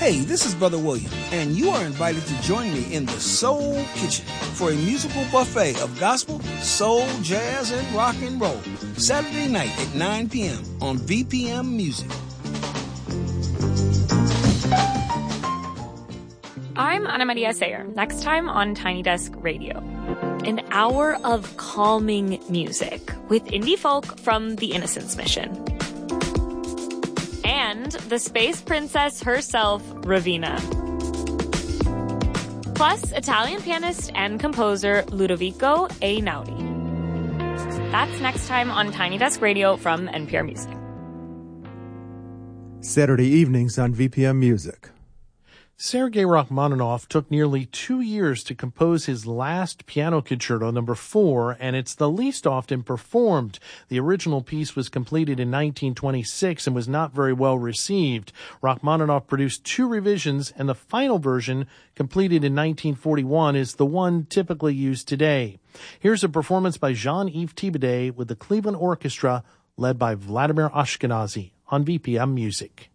Hey, this is Brother William, and you are invited to join me in the Soul Kitchen for a musical buffet of gospel, soul, jazz, and rock and roll. Saturday night at 9 p.m. on VPM Music. I'm Ana Maria Sayer. Next time on Tiny Desk Radio. An hour of calming music with indie folk from the Innocence Mission. And the space princess herself, Raveena. Plus, Italian pianist and composer Ludovico Einaudi. That's next time on Tiny Desk Radio from NPR Music. Saturday evenings on VPM Music. Sergei Rachmaninoff took nearly 2 years to compose his last piano concerto, number 4, and it's the least often performed. The original piece was completed in 1926 and was not very well received. Rachmaninoff produced 2 revisions, and the final version, completed in 1941, is the one typically used today. Here's a performance by Jean-Yves Thibaudet with the Cleveland Orchestra, led by Vladimir Ashkenazy on VPM Music.